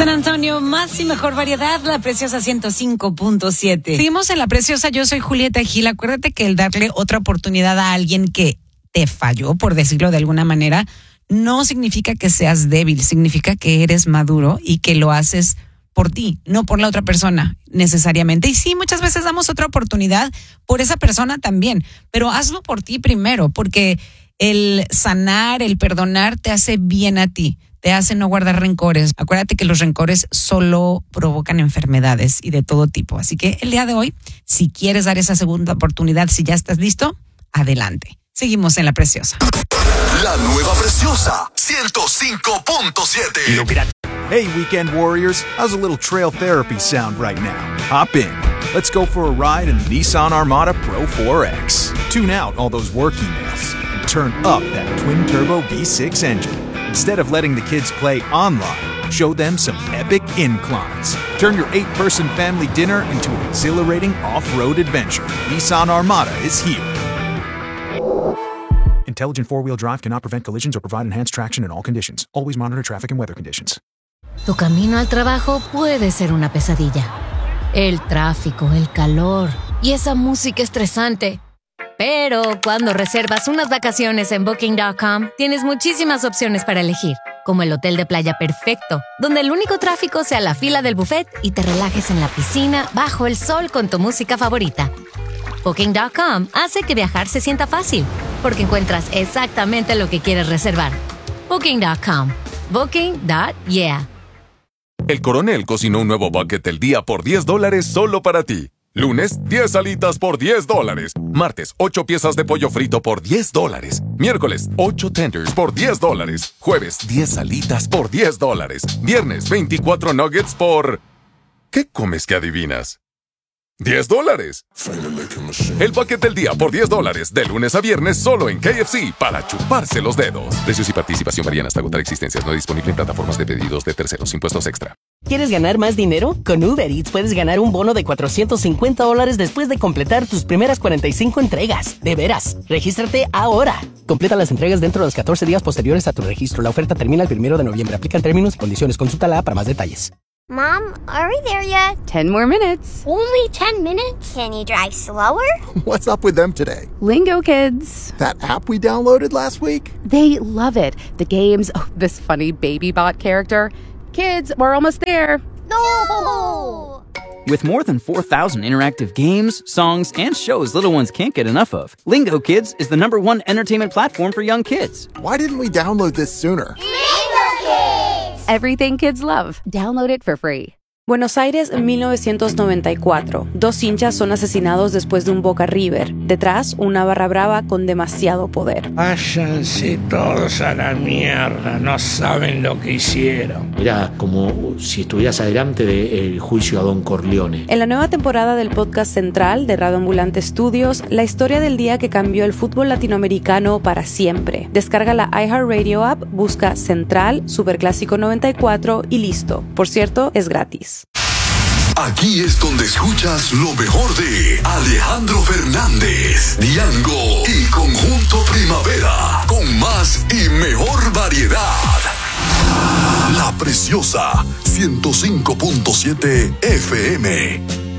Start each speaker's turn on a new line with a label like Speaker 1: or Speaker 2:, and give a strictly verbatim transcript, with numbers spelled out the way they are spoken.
Speaker 1: San Antonio, más y mejor variedad, La Preciosa ciento cinco punto siete. Seguimos en La Preciosa, yo soy Julieta Gil. Acuérdate que el darle otra oportunidad a alguien que te falló, por decirlo de alguna manera, no significa que seas débil, significa que eres maduro y que lo haces por ti, no por la otra persona necesariamente. Y sí, muchas veces damos otra oportunidad por esa persona también, pero hazlo por ti primero, porque el sanar, el perdonar te hace bien a ti, te hace no guardar rencores. Acuérdate que los rencores solo provocan enfermedades y de todo tipo. Así que el día de hoy, si quieres dar esa segunda oportunidad, si ya estás listo, adelante. Seguimos en La Preciosa.
Speaker 2: La nueva Preciosa ciento cinco punto siete.
Speaker 3: Hey, weekend warriors, how's a little trail therapy sound right now? Hop in. Let's go for a ride in the Nissan Armada Pro four X. Tune out all those work emails and turn up that twin-turbo V six engine. Instead of letting the kids play online, show them some epic inclines. Turn your eight-person family dinner into an exhilarating off-road adventure. Nissan Armada is here. Intelligent four-wheel drive cannot prevent collisions or provide enhanced traction in all conditions. Always monitor traffic and weather conditions.
Speaker 4: Tu camino al trabajo puede ser una pesadilla. El tráfico, el calor y esa música estresante. Pero cuando reservas unas vacaciones en Booking punto com, tienes muchísimas opciones para elegir, como el hotel de playa perfecto, donde el único tráfico sea la fila del buffet y te relajes en la piscina bajo el sol con tu música favorita. Booking punto com hace que viajar se sienta fácil, porque encuentras exactamente lo que quieres reservar. Booking punto com. Booking punto yeah.
Speaker 5: El Coronel cocinó un nuevo bucket del día por diez dólares solo para ti. Lunes, diez alitas por diez dólares. Martes, ocho piezas de pollo frito por diez dólares. Miércoles, ocho tenders por diez dólares. Jueves, diez alitas por diez dólares. Viernes, veinticuatro nuggets por... ¿Qué comes que adivinas? ¡diez dólares! El bucket del día por diez dólares, de lunes a viernes, solo en K F C, para chuparse los dedos. Precios y participación varían hasta agotar existencias. No disponible en plataformas de pedidos de terceros. Impuestos extra.
Speaker 6: ¿Quieres ganar más dinero? Con Uber Eats puedes ganar un bono de cuatrocientos cincuenta dólares después de completar tus primeras cuarenta y cinco entregas. ¡De veras! ¡Regístrate ahora! Completa las entregas dentro de los catorce días posteriores a tu registro. La oferta termina el primero de noviembre. Aplican términos y condiciones. Consulta la app para más detalles.
Speaker 7: Mom, are we there yet?
Speaker 8: Ten more minutes.
Speaker 7: Only ten minutes? Can you drive slower?
Speaker 9: What's up with them today?
Speaker 8: Lingo Kids.
Speaker 9: That app we downloaded last week?
Speaker 8: They love it. The games, oh, this funny baby bot character. Kids, we're almost there.
Speaker 7: No!
Speaker 10: With more than four thousand interactive games, songs, and shows little ones can't get enough of, Lingo Kids is the number one entertainment platform for young kids.
Speaker 9: Why didn't we download this sooner?
Speaker 7: Lingo Kids!
Speaker 8: Everything kids love. Download it for free.
Speaker 11: Buenos Aires, mil novecientos noventa y cuatro. Dos hinchas son asesinados después de un Boca River. Detrás, una barra brava con demasiado poder.
Speaker 12: Váyanse todos a la mierda, no saben lo que hicieron.
Speaker 13: Era como si estuvieras adelante del juicio a Don Corleone.
Speaker 11: En la nueva temporada del podcast central de Radio Ambulante Studios, la historia del día que cambió el fútbol latinoamericano para siempre. Descarga la iHeartRadio app, busca Central, Superclásico noventa y cuatro y listo. Por cierto, es gratis.
Speaker 2: Aquí es donde escuchas lo mejor de Alejandro Fernández, Diango y Conjunto Primavera, con más y mejor variedad. La Preciosa ciento cinco punto siete F M.